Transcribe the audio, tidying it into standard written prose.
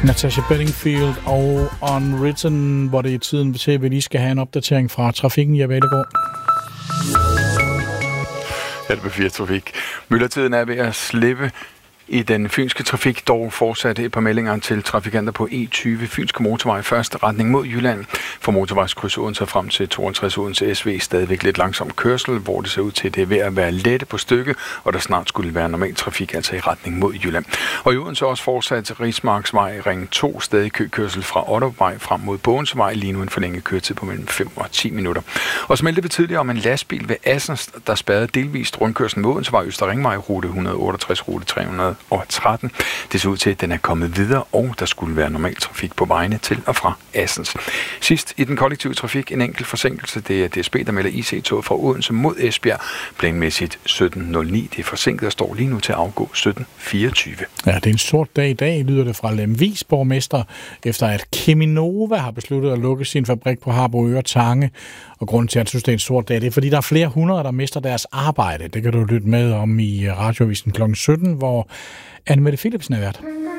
Natasha Bedingfield og Unwritten, hvor det er tiden til, at vi lige skal have en opdatering fra trafikken i Abellegård. LB4 Trafik. Myldretiden er ved at slippe i den fynske trafik, dog fortsatte et par meldinger til trafikanter på E20 Fynske Motorvej første retning mod Jylland. For motorvejskryds Odense frem til 52 Odense SV stadigvæk lidt langsom kørsel, hvor det ser ud til, at det er ved at være lette på stykke, og der snart skulle være normal trafik, altså i retning mod Jylland. Og i Odense også fortsat til Rismarksvej, ring 2, stadig køkørsel fra Ottovej frem mod Bogense-vej, lige nu en forlænget køretid på mellem 5 og 10 minutter. Og så meldte vi tidligere om en lastbil ved Assens, der spærrede delvist rundkørslen mod Odensevej, Østerringvej, rute 168, rute 313. Det ser ud til, at den er kommet videre, og der skulle være normal trafik på vejene til og fra Assens. Sidst i den kollektive trafik en enkelt forsinkelse. Det er DSB, der melder IC-toget fra Odense mod Esbjerg. Planmæssigt 17.09. Det er forsinket og står lige nu til at afgå 17.24. Ja, det er en sort dag i dag, lyder det fra Lemvigs borgmester, efter at Cheminova har besluttet at lukke sin fabrik på Harboøre Tange. Og grunden til, at jeg synes, det er en sort dag, det er, fordi der er flere hundrede, der mister deres arbejde. Det kan du lytte med om i Radioavisen kl. 17, hvor Anne-Mette Philipsen er vært.